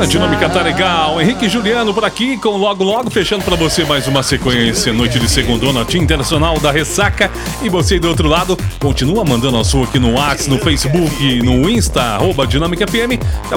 A dinâmica tá legal. Henrique e Juliano por aqui, com logo logo fechando pra você mais uma sequência. Noite de segundona, Dia Internacional da Ressaca. E você aí do outro lado, continua mandando a sua aqui no WhatsApp, no Facebook, no Insta, @Dinâmica FM. Daqui a